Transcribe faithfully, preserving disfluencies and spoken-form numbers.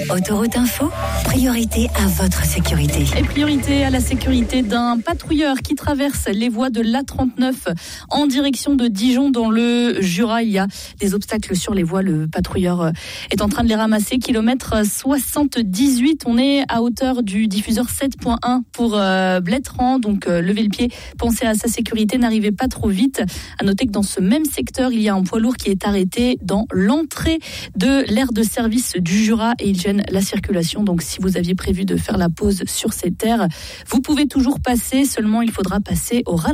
Autoroute Info, priorité à votre sécurité. Et priorité à la sécurité d'un patrouilleur qui traverse les voies de l'A trente-neuf en direction de Dijon dans le Jura. Il y a des obstacles sur les voies. Le patrouilleur est en train de les ramasser. Kilomètre soixante-dix-huit. On est à hauteur du diffuseur sept point un pour euh, Blétran. Donc euh, levez le pied, pensez à sa sécurité, n'arrivez pas trop vite. À noter que dans ce même secteur, il y a un poids lourd qui est arrêté dans l'entrée de l'aire de service du Jura et il gêne la circulation. Donc si vous aviez prévu de faire la pause sur cette aire, vous pouvez toujours passer, seulement il faudra passer au ralenti.